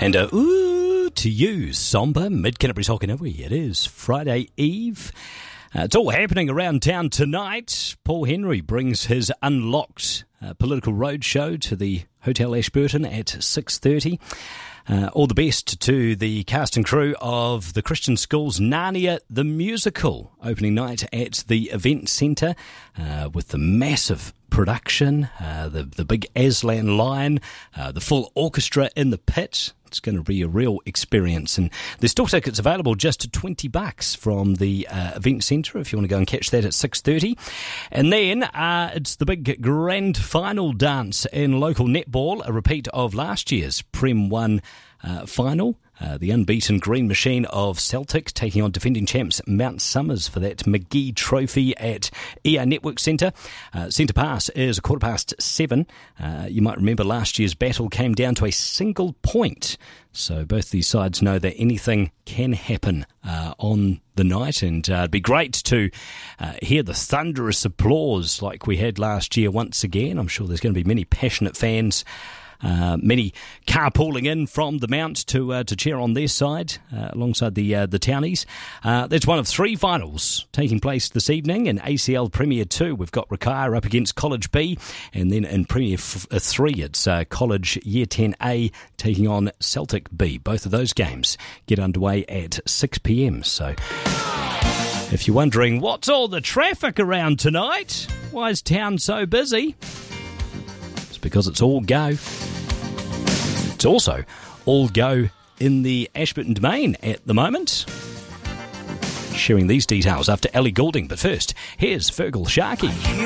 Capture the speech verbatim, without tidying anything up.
And uh, ooh to you, somber Mid-Canterbury Hokanui. It is Friday Eve. Uh, it's all happening around town tonight. Paul Henry brings his Unlocked uh, political roadshow to the Hotel Ashburton at six thirty. Uh, all the best to the cast and crew of the Christian Schools Narnia the Musical, opening night at the Event Centre uh, with the massive production, uh, the, the big Aslan Lion, uh, the full orchestra in the pit. It's going to be a real experience, and there's still tickets available just at twenty bucks from the uh, Event Centre if you want to go and catch that at six thirty. And then uh, it's the big grand final dance in local netball, a repeat of last year's Prem one uh, final. Uh, the unbeaten Green Machine of Celtic taking on defending champs Mount Somers for that McGee Trophy at E A Network Centre. Uh, Centre Pass is a quarter past seven. Uh, you might remember last year's battle came down to a single point. So both these sides know that anything can happen uh, on the night, and uh, it'd be great to uh, hear the thunderous applause like we had last year once again. I'm sure there's going to be many passionate fans. Uh, many carpooling in from the Mount to uh, to cheer on their side uh, alongside the uh, the Townies. Uh, that's one of three finals taking place this evening. In A C L Premier two, we've got Rakaia up against College B, and then in Premier three, it's uh, College Year ten A taking on Celtic B. Both of those games get underway at six p.m. So if you're wondering what's all the traffic around tonight, why is town so busy? It's because it's all go. It's also all go in the Ashburton Domain at the moment. Sharing these details after Ellie Goulding. But first, here's Fergal Sharkey.